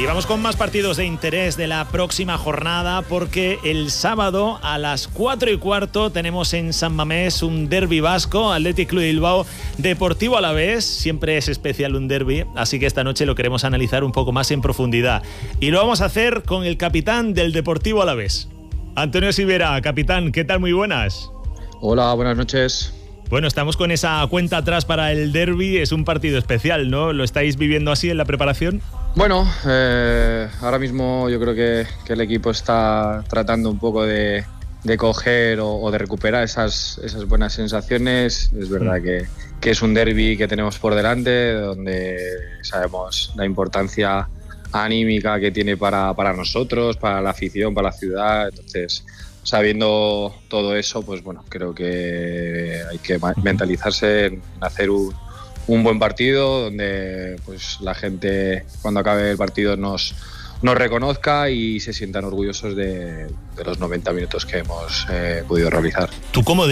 Y vamos con más partidos de interés de la próxima jornada, porque el sábado a las 4:15 tenemos en San Mamés un derbi vasco, Athletic Club de Bilbao, Deportivo Alavés. Siempre es especial un derbi, así que esta noche lo queremos analizar un poco más en profundidad. Y lo vamos a hacer con el capitán del Deportivo Alavés, Antonio Sivera. Capitán, ¿qué tal? Muy buenas. Hola, buenas noches. Bueno, estamos con esa cuenta atrás para el derbi. Es un partido especial, ¿no? ¿Lo estáis viviendo así en la preparación? Bueno, ahora mismo yo creo que el equipo está tratando un poco de coger o de recuperar esas buenas sensaciones. Es verdad que es un derbi que tenemos por delante, donde sabemos la importancia anímica que tiene para nosotros, para la afición, para la ciudad. Entonces, sabiendo todo eso, pues bueno, creo que hay que mentalizarse en hacer un buen partido, donde pues la gente, cuando acabe el partido, nos reconozca y se sientan orgullosos de los 90 minutos que hemos podido realizar. ¿Tú cómo